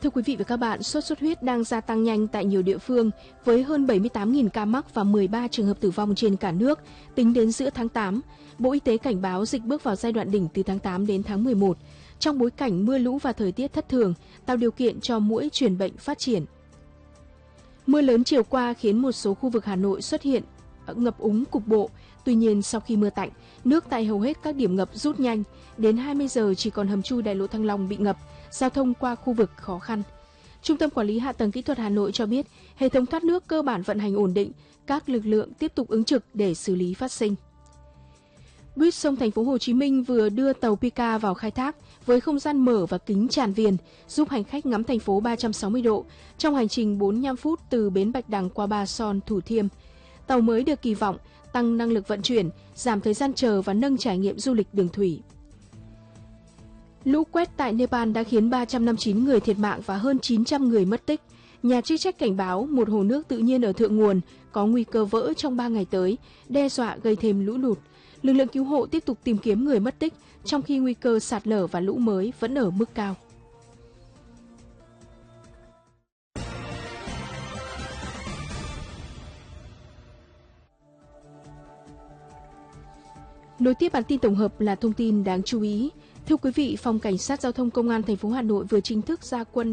Thưa quý vị và các bạn, sốt xuất huyết đang gia tăng nhanh tại nhiều địa phương với hơn 78.000 ca mắc và 13 trường hợp tử vong trên cả nước tính đến giữa tháng 8. Bộ Y tế cảnh báo dịch bước vào giai đoạn đỉnh từ tháng 8 đến tháng 11, trong bối cảnh mưa lũ và thời tiết thất thường tạo điều kiện cho muỗi truyền bệnh phát triển. Mưa lớn chiều qua khiến một số khu vực Hà Nội xuất hiện ngập úng cục bộ. Tuy nhiên, sau khi mưa tạnh, nước tại hầu hết các điểm ngập rút nhanh. Đến 20 giờ chỉ còn hầm chui đại lộ Thăng Long bị ngập, giao thông qua khu vực khó khăn. Trung tâm Quản lý Hạ tầng Kỹ thuật Hà Nội cho biết, hệ thống thoát nước cơ bản vận hành ổn định, các lực lượng tiếp tục ứng trực để xử lý phát sinh. Buýt sông Thành phố Hồ Chí Minh vừa đưa tàu Pika vào khai thác với không gian mở và kính tràn viền, giúp hành khách ngắm thành phố 360 độ trong hành trình 45 phút từ bến Bạch Đằng qua Ba Son, Thủ Thiêm. Tàu mới được kỳ vọng tăng năng lực vận chuyển, giảm thời gian chờ và nâng trải nghiệm du lịch đường thủy. Lũ quét tại Nepal đã khiến 359 người thiệt mạng và hơn 900 người mất tích. Nhà chức trách cảnh báo một hồ nước tự nhiên ở thượng nguồn có nguy cơ vỡ trong 3 ngày tới, đe dọa gây thêm lũ lụt. Lực lượng cứu hộ tiếp tục tìm kiếm người mất tích, trong khi nguy cơ sạt lở và lũ mới vẫn ở mức cao. Nối tiếp bản tin tổng hợp là thông tin đáng chú ý. Thưa quý vị, Phòng Cảnh sát Giao thông Công an thành phố Hà Nội vừa chính thức ra quân